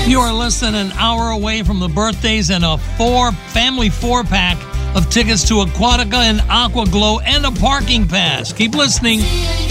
You are less than an hour away from the birthdays and a family four-pack of tickets to Aquatica and Aqua Glow and a parking pass. Keep listening.